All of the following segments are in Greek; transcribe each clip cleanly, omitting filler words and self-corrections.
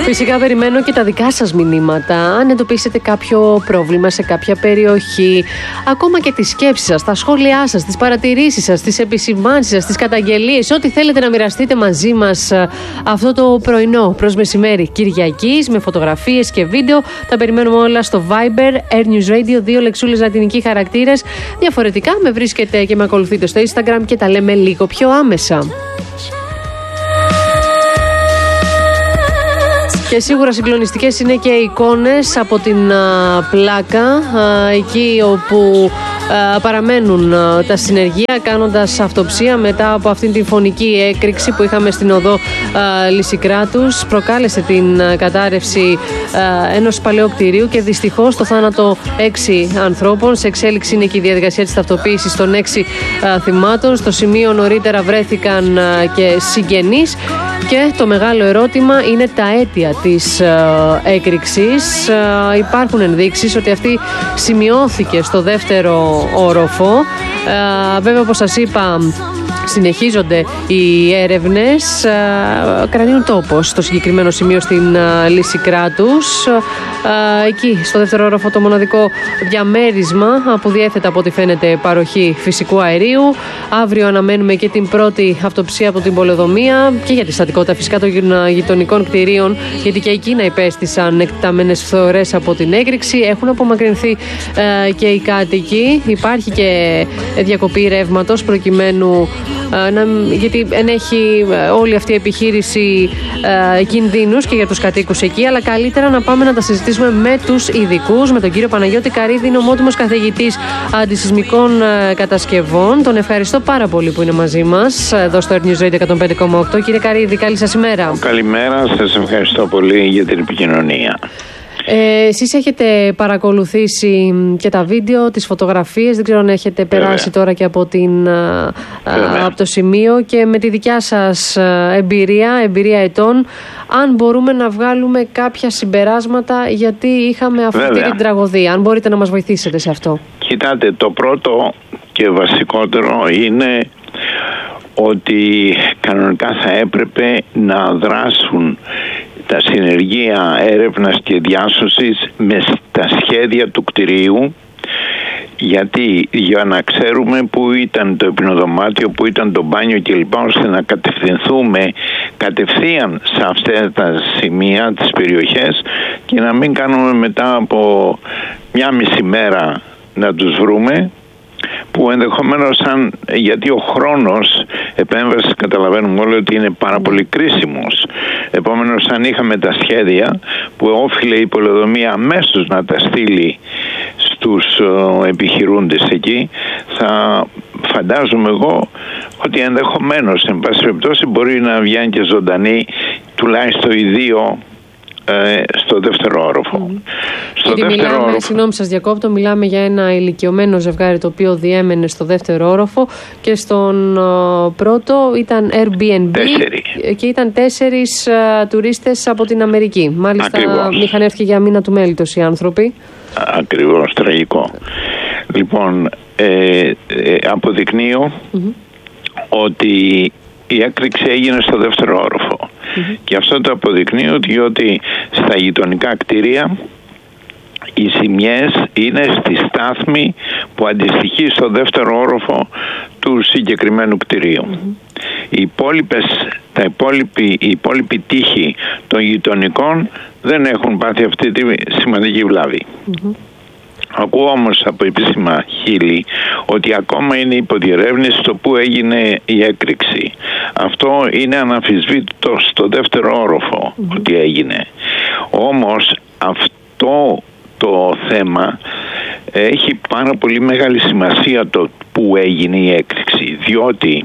Φυσικά περιμένω και τα δικά σας μηνύματα. Αν εντοπίσετε κάποιο πρόβλημα σε κάποια περιοχή, ακόμα και τις σκέψεις σας, τα σχόλιά σας, τις παρατηρήσεις σας, τις επισημάνσεις σας, τις καταγγελίες, ό,τι θέλετε να μοιραστείτε μαζί μας αυτό το πρωινό προς μεσημέρι Κυριακής, με φωτογραφίες και βίντεο. Τα περιμένουμε όλα στο Viber, Air News Radio, 2 λεξούλες λατινικοί χαρακτήρες. Διαφορετικά με βρίσκετε και με ακολουθείτε στο Instagram και τα λέμε λίγο πιο άμεσα. Και σίγουρα συγκλονιστικές είναι και οι εικόνες από την πλάκα, εκεί όπου παραμένουν τα συνεργεία κάνοντας αυτοψία μετά από αυτήν την φωνική έκρηξη που είχαμε στην οδό Λυσικράτους. Προκάλεσε την κατάρρευση ενός παλαιού κτηρίου και δυστυχώς το θάνατο 6 ανθρώπων. Σε εξέλιξη είναι και η διαδικασία της ταυτοποίησης των 6 θυμάτων. Στο σημείο νωρίτερα βρέθηκαν και συγγενείς. Και το μεγάλο ερώτημα είναι τα αίτια της έκρηξης. Υπάρχουν ενδείξεις ότι αυτή σημειώθηκε στο δεύτερο όροφο. Βέβαια, όπως σας είπα, συνεχίζονται οι έρευνες. Κρανίουν τόπο στο συγκεκριμένο σημείο στην Λυσικράτους. Εκεί στο δεύτερο όροφο το μοναδικό διαμέρισμα που διέθετε από ό,τι φαίνεται παροχή φυσικού αερίου. Αύριο αναμένουμε και την πρώτη αυτοψία από την πολεοδομία και για τη στατικότητα φυσικά των γειτονικών κτηρίων, γιατί και εκείνα υπέστησαν εκτεταμένες φθορές από την έκρηξη. Έχουν απομακρυνθεί και οι κάτοικοι. Υπάρχει και διακοπή ρεύματος προκειμένου γιατί ενέχει όλη αυτή η επιχείρηση κινδύνους και για τους κατοίκους εκεί, αλλά καλύτερα να πάμε να τα συζητήσουμε με τους ειδικούς, με τον κύριο Παναγιώτη Καρίδη, νομότιμος καθηγητής αντισυσμικών κατασκευών. Τον ευχαριστώ πάρα πολύ που είναι μαζί μας εδώ στο Air News Radio 105,8. Κύριε Καρίδη, καλή σας ημέρα. Καλημέρα, σας ευχαριστώ πολύ για την επικοινωνία. Εσείς έχετε παρακολουθήσει και τα βίντεο, τις φωτογραφίες, δεν ξέρω αν έχετε περάσει τώρα και από το σημείο, και με τη δικιά σας εμπειρία ετών, αν μπορούμε να βγάλουμε κάποια συμπεράσματα, γιατί είχαμε αυτή την τραγωδία. Αν μπορείτε να μας βοηθήσετε σε αυτό. Κοιτάτε, το πρώτο και βασικότερο είναι ότι κανονικά θα έπρεπε να δράσουν τα συνεργεία έρευνας και διάσωσης με τα σχέδια του κτηρίου, γιατί για να ξέρουμε που ήταν το υπνοδωμάτιο, που ήταν το μπάνιο κλπ, ώστε να κατευθυνθούμε κατευθείαν σε αυτές τα σημεία, τις περιοχές, και να μην κάνουμε μετά από μια μισή μέρα να τους βρούμε, που ενδεχομένως γιατί ο χρόνος επέμβασης καταλαβαίνουμε όλοι ότι είναι πάρα πολύ κρίσιμος. Επομένως, αν είχαμε τα σχέδια που όφιλε η πολεοδομία αμέσως να τα στείλει στους επιχειρούντες εκεί, θα φαντάζομαι εγώ ότι ενδεχομένως, εν πάση περιπτώσει, μπορεί να βγαίνει και ζωντανή τουλάχιστον οι δύο στο δεύτερο όροφο. Συγγνώμη, σας διακόπτω, μιλάμε για ένα ηλικιωμένο ζευγάρι το οποίο διέμενε στο δεύτερο όροφο, και στον πρώτο ήταν Airbnb και ήταν 4 τουρίστες από την Αμερική. Μάλιστα είχαν έρθει για μήνα του μέλιτος οι άνθρωποι. Ακριβώς, τραγικό. Λοιπόν, αποδεικνύω ότι η έκρηξη έγινε στο δεύτερο όροφο. Και αυτό το αποδεικνύω διότι στα γειτονικά κτίρια οι ζημιές είναι στη στάθμη που αντιστοιχεί στο δεύτερο όροφο του συγκεκριμένου κτηρίου. Οι υπόλοιποι τείχοι των γειτονικών δεν έχουν πάθει αυτή τη σημαντική βλάβη. Ακούω όμως από επίσημα χείλη ότι ακόμα είναι υποδιερεύνηση το που έγινε η έκρηξη. Αυτό είναι αναμφισβήτητο στο δεύτερο όροφο ότι έγινε. Όμως αυτό το θέμα έχει πάρα πολύ μεγάλη σημασία το που έγινε η έκρηξη, διότι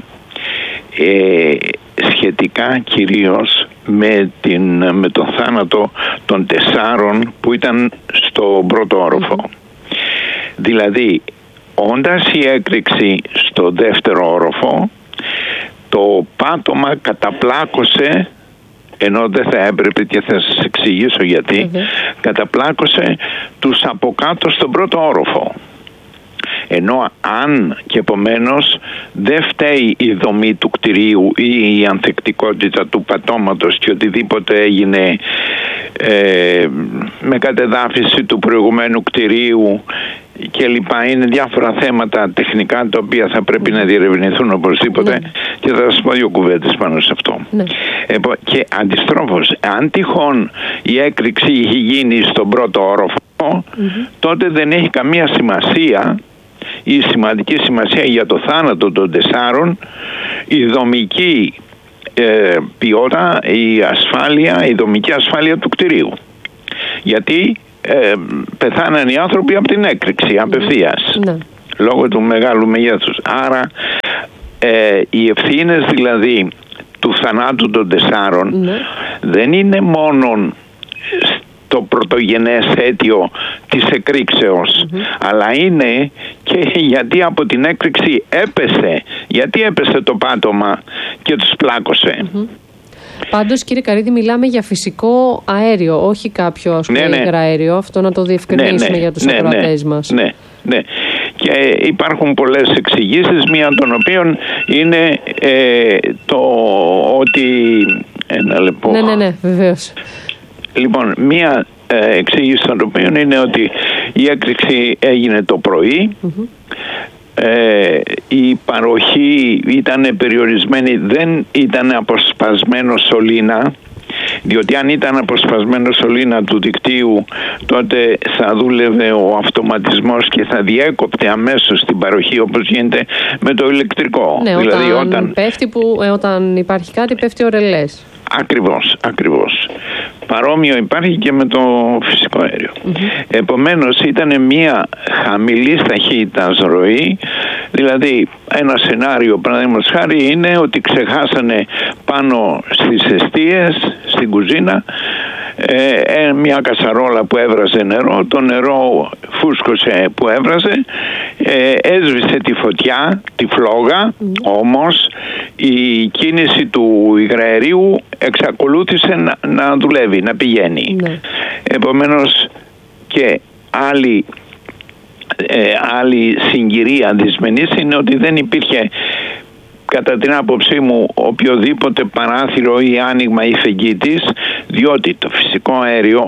σχετικά κυρίως με τον θάνατο των 4 που ήταν στο πρώτο όροφο. Δηλαδή, όντας η έκρηξη στο δεύτερο όροφο, το πάτωμα καταπλάκωσε, ενώ δεν θα έπρεπε, και θα σας εξηγήσω γιατί, καταπλάκωσε τους από κάτω στον πρώτο όροφο. Ενώ αν και επομένως δεν φταίει η δομή του κτηρίου ή η ανθεκτικότητα του πατώματος και οτιδήποτε έγινε με κατεδάφιση του προηγουμένου κτηρίου και λοιπά. Είναι διάφορα θέματα τεχνικά τα οποία θα πρέπει να διερευνηθούν οπωσδήποτε, και θα σας πω 2 κουβέντες πάνω σε αυτό. Και αντιστρόφως, αν τυχόν η έκρηξη έχει γίνει στον πρώτο όροφο, τότε δεν έχει καμία σημασία, η σημαντική σημασία για το θάνατο των 4, η δομική ποιότητα, η ασφάλεια, η δομική ασφάλεια του κτηρίου. Γιατί πεθάναν οι άνθρωποι από την έκρηξη απευθείας, λόγω του μεγάλου μεγέθους. Άρα οι ευθύνες δηλαδή του θανάτου των 4 δεν είναι μόνο το πρωτογενές αίτιο της εκρήξεως, αλλά είναι και γιατί από την έκρηξη γιατί έπεσε το πάτωμα και τους πλάκωσε. Πάντως, κύριε Καρύδη, μιλάμε για φυσικό αέριο, όχι κάποιο υγραέριο. Αυτό να το διευκρινίσουμε για τους ακροατές μας. Ναι. Και υπάρχουν πολλές εξηγήσεις, μία των οποίων είναι το ότι... Ένα λεπτό. Ναι, βεβαίως. Λοιπόν, μία εξήγηση των οποίων είναι ότι η έκρηξη έγινε το πρωί, η παροχή ήταν περιορισμένη, δεν ήταν αποσπασμένο σωλήνα, διότι αν ήταν αποσπασμένο σωλήνα του δικτύου, τότε θα δούλευε ο αυτοματισμός και θα διέκοπτε αμέσως την παροχή, όπως γίνεται με το ηλεκτρικό. Ναι, δηλαδή όταν υπάρχει κάτι πέφτει ο ρελές. Ακριβώς. Παρόμοιο υπάρχει και με το φυσικό αέριο. Επομένως ήταν μια χαμηλής ταχύτητας ροή, δηλαδή ένα σενάριο παραδείγματος χάρη είναι ότι ξεχάσανε πάνω στις εστίες, στην κουζίνα, μια κασαρόλα που έβραζε νερό, το νερό φούσκωσε που έβραζε, έσβησε τη φωτιά, τη φλόγα, όμως η κίνηση του υγραερίου εξακολούθησε να δουλεύει, να πηγαίνει. Επομένως και άλλη συγκυρία δυσμενής είναι ότι δεν υπήρχε, κατά την άποψή μου, οποιοδήποτε παράθυρο ή άνοιγμα ή φεγγίτης, διότι το φυσικό αέριο,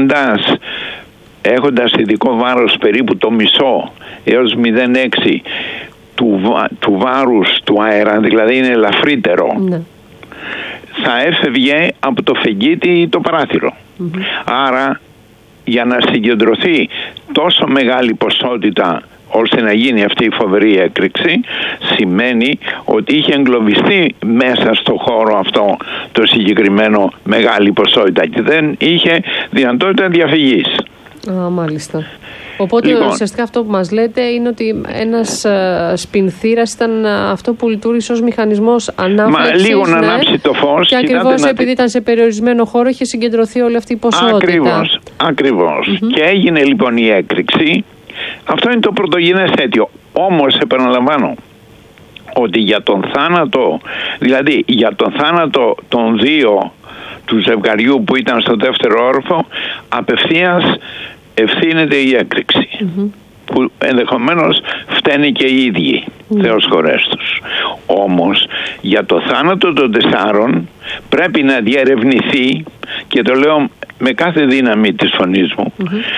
έχοντας ειδικό βάρος περίπου το μισό έως 0,6 του βάρους του αέρα, δηλαδή είναι ελαφρύτερο, θα έφευγε από το φεγγίτι ή το παράθυρο. Άρα, για να συγκεντρωθεί τόσο μεγάλη ποσότητα ώστε να γίνει αυτή η φοβερή έκρηξη, σημαίνει ότι είχε εγκλωβιστεί μέσα στο χώρο αυτό το συγκεκριμένο μεγάλη ποσότητα και δεν είχε δυνατότητα διαφυγής. Μάλιστα. Οπότε ουσιαστικά αυτό που μας λέτε είναι ότι ένας σπινθήρας ήταν αυτό που λειτουργήσε ως μηχανισμός ανάφλεξης. Λίγο να ανάψει το φως. Και ακριβώς επειδή ήταν σε περιορισμένο χώρο είχε συγκεντρωθεί όλη αυτή η ποσότητα. Ακριβώς. Και έγινε λοιπόν η έκρηξη. Αυτό είναι το πρωτογενές αίτιο. Όμως επαναλαμβάνω ότι για τον θάνατο, δηλαδή για τον θάνατο των 2 του ζευγαριού που ήταν στο δεύτερο όροφο, απευθείας ευθύνεται η έκρηξη, που ενδεχομένως φταίνει και οι ίδιοι, Θεός χωρές τους. Όμως για το θάνατο των 4 πρέπει να διερευνηθεί, και το λέω με κάθε δύναμη της φωνής μου,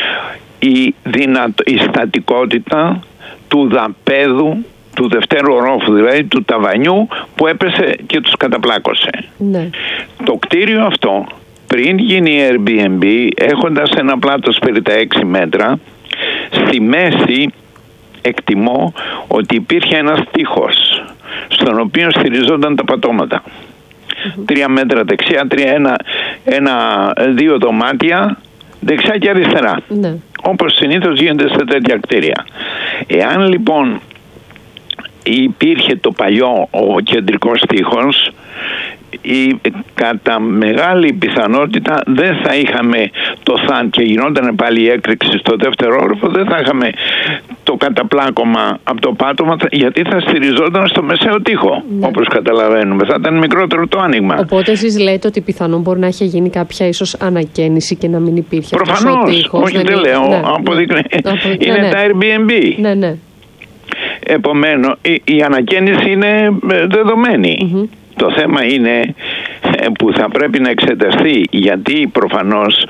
η στατικότητα του δαπέδου του δευτέρου ορόφου, δηλαδή του ταβανιού που έπεσε και τους καταπλάκωσε. Το κτίριο αυτό, πριν γίνει Airbnb, έχοντας ένα πλάτος περί τα 6 μέτρα, στη μέση εκτιμώ ότι υπήρχε ένας τοίχος στον οποίο στηριζόταν τα πατώματα. 3 μέτρα δεξιά, 2 δωμάτια δεξιά και αριστερά. Όπως συνήθως γίνεται σε τέτοια κτίρια. Εάν λοιπόν υπήρχε το παλιό ο κεντρικός τοίχος, κατά μεγάλη πιθανότητα δεν θα είχαμε το και γινόταν πάλι η έκρηξη στο δεύτερο όροφο, δεν θα είχαμε το καταπλάκωμα από το πάτωμα, γιατί θα στηριζόταν στο μεσαίο τοίχο, όπως καταλαβαίνουμε. Θα ήταν μικρότερο το άνοιγμα. Οπότε εσείς λέτε ότι πιθανόν μπορεί να έχει γίνει κάποια ίσως ανακαίνιση και να μην υπήρχε αυτός ο τοίχος. Όχι, δεν λέω. Είναι τα Airbnb. Ναι. Επομένως η ανακαίνιση είναι δεδομένη. Το θέμα είναι που θα πρέπει να εξεταστεί, γιατί προφανώς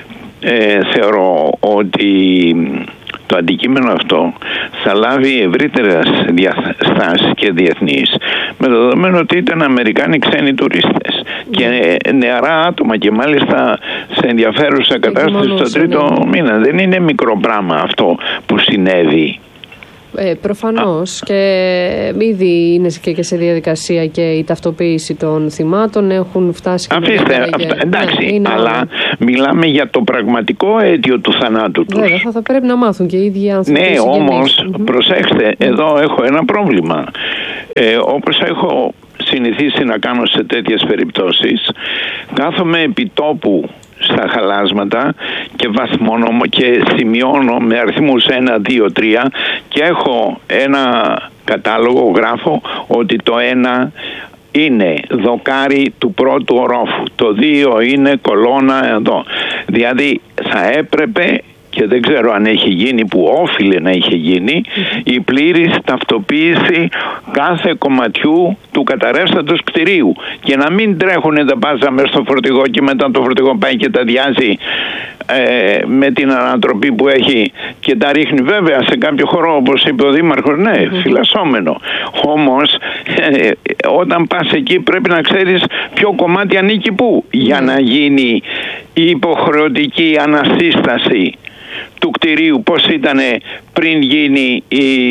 θεωρώ ότι το αντικείμενο αυτό θα λάβει ευρύτερες διαστάσεις και διεθνείς, με το δεδομένο ότι ήταν Αμερικάνοι ξένοι τουρίστες και νεαρά άτομα, και μάλιστα σε ενδιαφέρουσα κατάσταση στο τρίτο μήνα. Δεν είναι μικρό πράγμα αυτό που συνέβη. Προφανώς, και ήδη είναι και σε διαδικασία και η ταυτοποίηση των θυμάτων, έχουν φτάσει. Αφήστε, εντάξει, αλλά μιλάμε για το πραγματικό αίτιο του θανάτου τους. Βέβαια, θα πρέπει να μάθουν και οι ίδιοι άνθρωποι. Ναι, όμως, προσέξτε, εδώ έχω ένα πρόβλημα. Όπως έχω συνηθίσει να κάνω σε τέτοιες περιπτώσεις, κάθομαι επί τόπου στα χαλάσματα και βαθμονομώ και σημειώνω με αριθμούς 1, 2, 3 και έχω ένα κατάλογο, γράφω ότι το 1 είναι δοκάρι του πρώτου ορόφου, το 2 είναι κολόνα εδώ. Δηλαδή θα έπρεπε, και δεν ξέρω αν έχει γίνει, που όφιλε να είχε γίνει, η πλήρης ταυτοποίηση κάθε κομματιού του καταρρεύστατος κτηρίου, και να μην τρέχουν τα πάζα μέσα στο φορτηγό και μετά το φορτηγό πάει και τα διάζει με την ανατροπή που έχει και τα ρίχνει βέβαια σε κάποιο χώρο, όπως είπε ο Δήμαρχος, ναι, φυλασσόμενο. Όμως όταν πας εκεί πρέπει να ξέρεις ποιο κομμάτι ανήκει πού, για να γίνει η υποχρεωτική ανασύσταση του κτηρίου, πώς ήταν πριν γίνει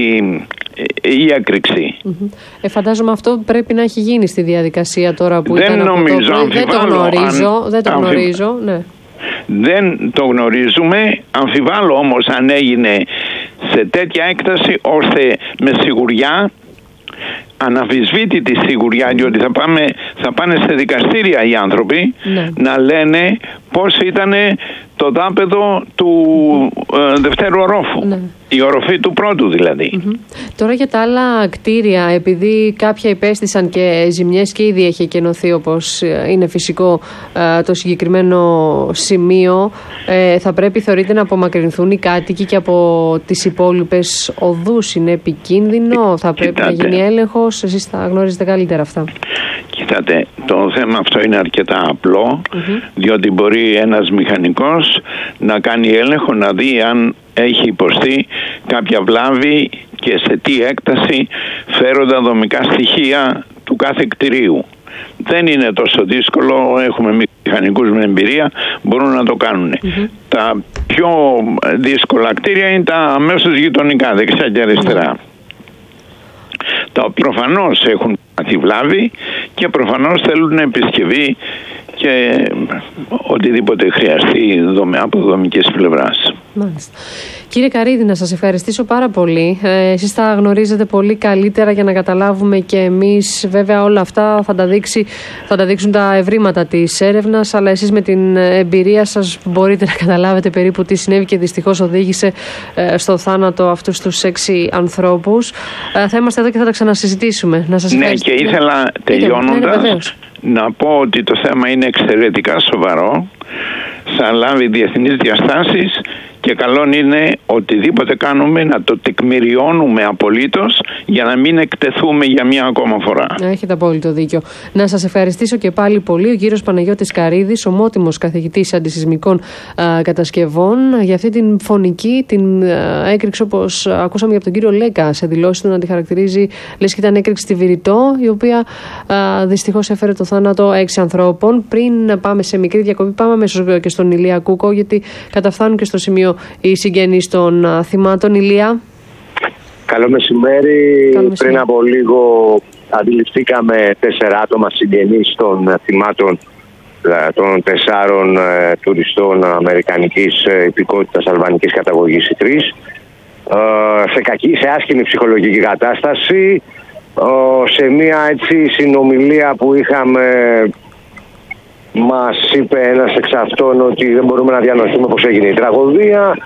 η έκρηξη. Φαντάζομαι αυτό πρέπει να έχει γίνει στη διαδικασία τώρα που δεν ήταν. Νομίζω, δεν το γνωρίζω. Ναι. Δεν το γνωρίζουμε. Αμφιβάλλω όμως αν έγινε σε τέτοια έκταση ώστε με σιγουριά, αναμφισβήτητη σιγουριά, διότι θα πάνε σε δικαστήρια οι άνθρωποι, να λένε πώς ήταν το δάπεδο του δευτέρου ορόφου, η οροφή του πρώτου δηλαδή. Τώρα για τα άλλα κτίρια, επειδή κάποια υπέστησαν και ζημιές και ήδη έχει εκενωθεί, όπως είναι φυσικό, το συγκεκριμένο σημείο, θα πρέπει, θεωρείτε, να απομακρυνθούν οι κάτοικοι και από τις υπόλοιπες οδούς? Είναι επικίνδυνο? Θα πρέπει να γίνει έλεγχος? Εσείς θα γνωρίζετε καλύτερα αυτά. Κοιτάτε, το θέμα αυτό είναι αρκετά απλό, διότι μπορεί ένας μηχανικός να κάνει έλεγχο, να δει αν έχει υποστεί κάποια βλάβη και σε τι έκταση, φέροντα δομικά στοιχεία του κάθε κτηρίου. Δεν είναι τόσο δύσκολο, έχουμε μηχανικούς με εμπειρία, μπορούν να το κάνουν. Τα πιο δύσκολα κτίρια είναι τα αμέσως γειτονικά, δεξιά και αριστερά. Τα οποία προφανώς έχουν πάθει βλάβη και προφανώς θέλουν επισκευή και οτιδήποτε χρειαστεί από δομικής πλευράς. Μάλιστα. Κύριε Καρύδη, να σας ευχαριστήσω πάρα πολύ. Εσείς τα γνωρίζετε πολύ καλύτερα για να καταλάβουμε και εμείς. Βέβαια όλα αυτά θα τα δείξουν τα ευρήματα της έρευνας, αλλά εσείς με την εμπειρία σας μπορείτε να καταλάβετε περίπου τι συνέβη και δυστυχώς οδήγησε στο θάνατο αυτούς τους 6 ανθρώπους. Θα είμαστε εδώ και θα τα ξανασυζητήσουμε. Να σας ευχαριστήσω. Ναι, και ήθελα τελειώνοντας να πω ότι το θέμα είναι εξαιρετικά σοβαρό, θα λάβει διεθνείς διαστάσεις και καλό είναι οτιδήποτε κάνουμε να το τεκμηριώνουμε απολύτως για να μην εκτεθούμε για μια ακόμα φορά. Έχετε απόλυτο δίκιο. Να σας ευχαριστήσω και πάλι πολύ, ο κύριος Παναγιώτης Καρύδης, ομότιμος καθηγητής αντισυσμικών κατασκευών, για αυτή την φωνική, την έκρηξη, όπως ακούσαμε από τον κύριο Λέκα σε δηλώσεις του, να τη χαρακτηρίζει λες και ήταν έκρηξη στη Βηρητό, η οποία δυστυχώς έφερε το θάνατο 6 ανθρώπων. Πριν πάμε σε μικρή διακοπή, πάμε αμέσως και στον Ηλία Κούκο, γιατί καταφθάνουν και στο σημείο οι συγγενείς των θυμάτων. Ηλία. Καλό μεσημέρι. Πριν από λίγο αντιληφθήκαμε 4 άτομα συγγενείς των θυμάτων των 4 τουριστών αμερικανικής υπηκότητας αλβανικής καταγωγής, οι 3, σε άσχημη ψυχολογική κατάσταση. Σε μια συνομιλία που είχαμε, μας είπε ένας εξ αυτών ότι δεν μπορούμε να διανοηθούμε πώς έγινε η τραγωδία.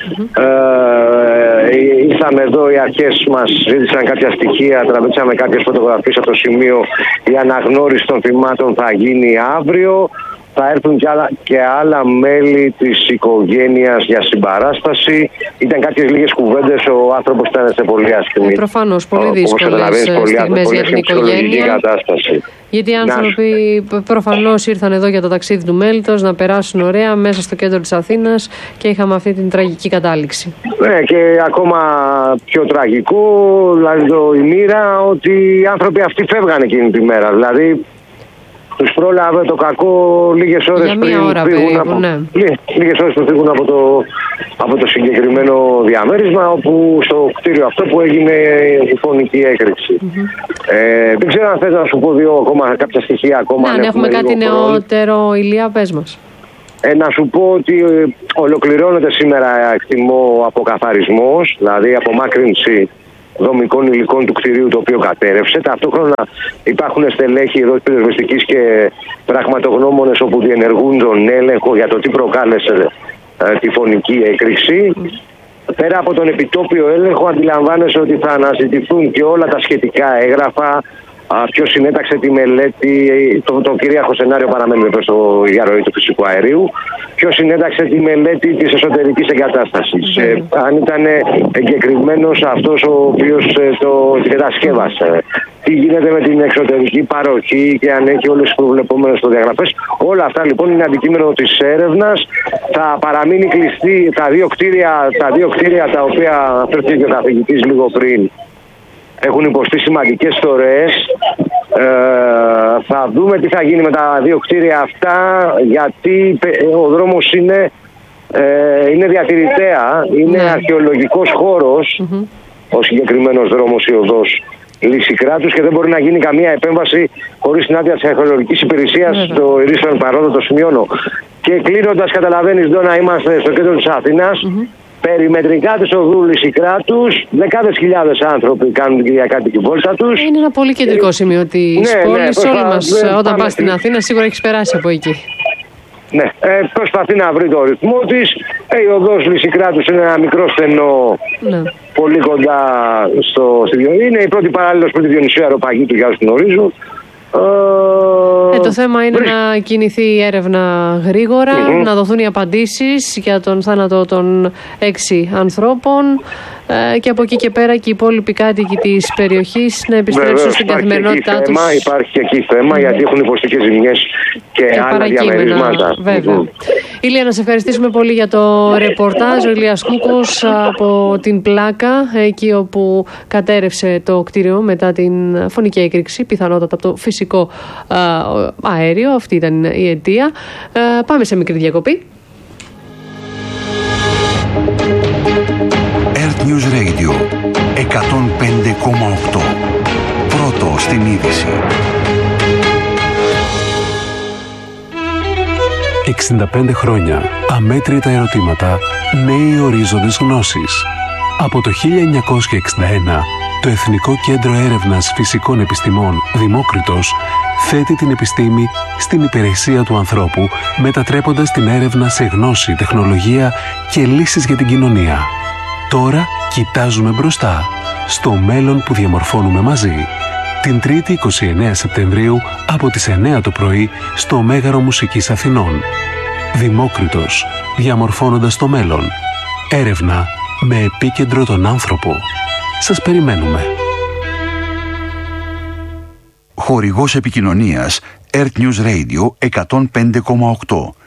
Ήρθαμε εδώ, οι αρχές μας ζήτησαν κάποια στοιχεία, τραβήξαμε κάποιες φωτογραφίες από το σημείο. Η αναγνώριση των θυμάτων θα γίνει αύριο. Θα έρθουν και άλλα μέλη της οικογένειας για συμπαράσταση. Ήταν κάποιες λίγες κουβέντες, ο άνθρωπος ήταν σε πολύ άσχημη. Προφανώς, πολύ δύσκολες στιγμές για την οικογένεια. Κατάσταση. Γιατί οι άνθρωποι προφανώς ήρθαν εδώ για το ταξίδι του μέλιτος, να περάσουν ωραία μέσα στο κέντρο της Αθήνας και είχαμε αυτή την τραγική κατάληξη. Ναι, και ακόμα πιο τραγικό, δηλαδή η μοίρα, ότι οι άνθρωποι αυτοί φεύγανε εκείνη τη μέρα. Δηλαδή τους πρόλαβε το κακό λίγες ώρες πριν φύγουν από το συγκεκριμένο διαμέρισμα, όπου στο κτίριο αυτό που έγινε η φωνική έκρηξη. Δεν ξέρω αν θες να σου πω κάποια στοιχεία ακόμα. Αν έχουμε κάτι νεότερο, Ηλία, πες μας. Να σου πω ότι ολοκληρώνεται σήμερα, εκτιμώ, ο αποκαθαρισμός, δηλαδή απομάκρυνση δομικών υλικών του κτηρίου το οποίο κατέρευσε. Ταυτόχρονα υπάρχουν στελέχοι εδώ της πυροσβεστικής και πραγματογνώμονες όπου διενεργούν τον έλεγχο για το τι προκάλεσε τη φωνική έκρηξη. Πέρα από τον επιτόπιο έλεγχο, αντιλαμβάνεσαι ότι θα αναζητηθούν και όλα τα σχετικά έγγραφα. Ποιος συνέταξε τη μελέτη, το κυρίαρχο σενάριο παραμένει βέβαια στο διαρροή του φυσικού αερίου. Ποιος συνέταξε τη μελέτη της εσωτερικής εγκατάστασης. Αν ήταν εγκεκριμένος αυτός ο οποίος την κατασκεύασε. Τι γίνεται με την εξωτερική παροχή και αν έχει όλες τις προβλεπόμενες προδιαγραφές. Όλα αυτά λοιπόν είναι αντικείμενο της έρευνας. Θα παραμείνει κλειστή τα δύο κτίρια τα οποία αναφέρθηκε και ο καθηγητής λίγο πριν. Έχουν υποστεί σημαντικές στορές. Θα δούμε τι θα γίνει με τα δύο κτίρια αυτά, γιατί ο δρόμος είναι διατηρητέα, είναι αρχαιολογικός χώρος, ο συγκεκριμένος δρόμος, η οδός Λυσικράτους, και δεν μπορεί να γίνει καμία επέμβαση χωρίς την άδεια της αρχαιολογικής υπηρεσίας στο Ηρίστον παρόδο, το σημειώνω. Και κλείνοντας, καταλαβαίνεις, Ντόνα, είμαστε στο κέντρο της Αθήνας. Περιμετρικά της οδού Λυσικράτους, δεκάδες χιλιάδες άνθρωποι κάνουν την κυριακάτικη βόλτα τους. Είναι ένα πολύ κεντρικό σημείο της πόλης. Όλοι μας, όταν πας στην Αθήνα, σίγουρα έχεις περάσει από εκεί. Ναι, προσπαθεί να βρει το ρυθμό της. Η οδός Λυσικράτους είναι ένα μικρό στενό, πολύ κοντά στη Διονύση. Είναι η πρώτη παράλληλος με τη Διονυσίου Αεροπαγήτου, για όσους γνωρίζουν. Το θέμα είναι να κινηθεί η έρευνα γρήγορα, να δοθούν οι απαντήσεις για τον θάνατο των 6 ανθρώπων και από εκεί και πέρα και οι υπόλοιποι κάτοικοι της περιοχής να επιστρέψουν στην καθημερινότητά τους. Υπάρχει και εκεί θέμα, γιατί έχουν υποστεί και ζημιές και άλλα διαμερίσματα. Βέβαια. Ηλία, να σε ευχαριστήσουμε πολύ για το ρεπορτάζ. Ο Ηλίας Κούκος από την Πλάκα, εκεί όπου κατέρευσε το κτίριο μετά την φωνική έκρηξη, πιθανότατα από το φυσικό αέριο. Αυτή ήταν η αιτία. Πάμε σε μικρή διακοπή. Earth News Radio 105,8. Πρώτο στην είδηση. 65 χρόνια, αμέτρητα ερωτήματα, νέοι ορίζοντες γνώσης. Από το 1961, το Εθνικό Κέντρο Έρευνας Φυσικών Επιστημών Δημόκριτος θέτει την επιστήμη στην υπηρεσία του ανθρώπου, μετατρέποντας την έρευνα σε γνώση, τεχνολογία και λύσεις για την κοινωνία. Τώρα κοιτάζουμε μπροστά, στο μέλλον που διαμορφώνουμε μαζί. Την 3η 29 Σεπτεμβρίου από τις 9 το πρωί στο Μέγαρο Μουσικής Αθηνών. Δημόκριτος, διαμορφώνοντας το μέλλον. Έρευνα με επίκεντρο τον άνθρωπο. Σας περιμένουμε. Χορηγός επικοινωνίας Earth News Radio 105,8.